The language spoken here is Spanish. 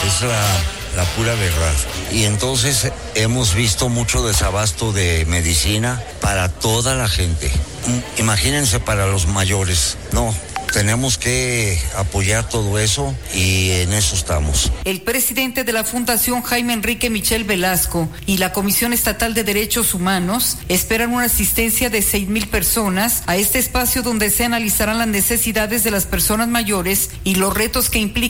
es la pura verdad. Y entonces hemos visto mucho desabasto de medicina para toda la gente. Imagínense para los mayores, no. Tenemos que apoyar todo eso y en eso estamos. El presidente de la Fundación Jaime Enrique Michel Velasco y la Comisión Estatal de Derechos Humanos esperan una asistencia de 6,000 personas a este espacio donde se analizarán las necesidades de las personas mayores y los retos que implica